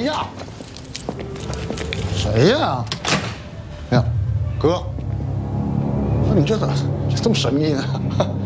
谁呀？谁呀？哎呀，哥，那你这咋这么神秘呢？